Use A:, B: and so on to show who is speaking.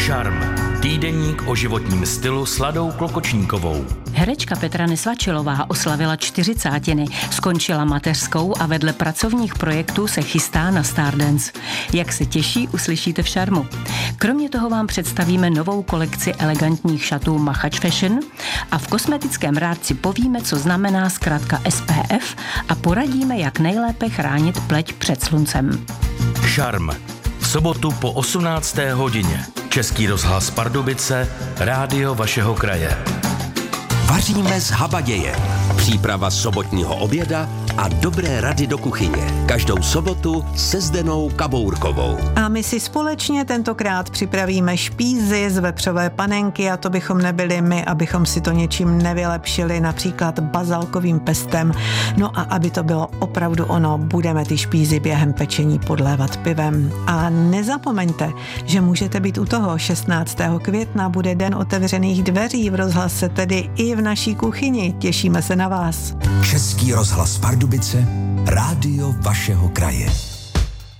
A: Šarm. Týdeník o životním stylu s Ladou Klokočníkovou.
B: Herečka Petra Nesvačilová oslavila 40. Skončila mateřskou a vedle pracovních projektů se chystá na Stardance. Jak se těší, uslyšíte v Šarmu. Kromě toho vám představíme novou kolekci elegantních šatů Machač Fashion a v kosmetickém rádci povíme, co znamená zkratka SPF a poradíme, jak nejlépe chránit pleť před sluncem.
A: Šarm. V sobotu po 18. hodině. Český rozhlas Pardubice, rádio vašeho kraje.
C: Vaříme z habaděje. Příprava sobotního oběda a dobré rady do kuchyně. Každou sobotu se Zdenou Kabourkovou.
D: A my si společně tentokrát připravíme špízy z vepřové panenky a to bychom nebyli my, abychom si to něčím nevylepšili, například bazalkovým pestem. No a aby to bylo opravdu ono, budeme ty špízy během pečení podlévat pivem. A nezapomeňte, že můžete být u toho. 16. května bude den otevřených dveří v rozhlase, tedy i v naší kuchyni. Těšíme se na vás.
C: Český rozhlas Pardubice, rádio vašeho kraje.